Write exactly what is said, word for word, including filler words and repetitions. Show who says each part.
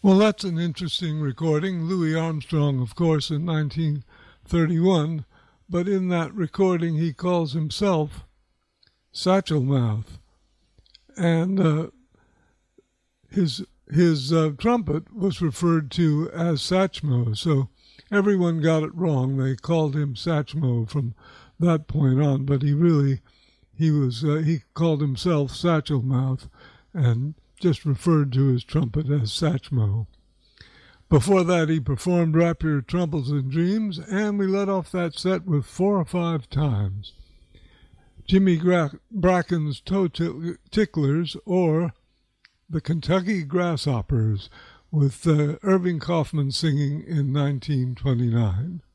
Speaker 1: Well, that's an interesting recording. Louis Armstrong, of course, in nineteen thirty-one, but in that recording he calls himself Satchel Mouth, and uh, his his uh, trumpet was referred to as Satchmo, so everyone got it wrong. They called him Satchmo from that point on, but he really he was uh, he called himself Satchel Mouth and just referred to his trumpet as Satchmo. Before that, he performed Wrap Your Troubles in Dreams, and we let off that set with Four or Five Times. Jimmy Gra- Bracken's Toe Ticklers, or the Kentucky Grasshoppers, with uh, Irving Kaufman singing in nineteen twenty-nine.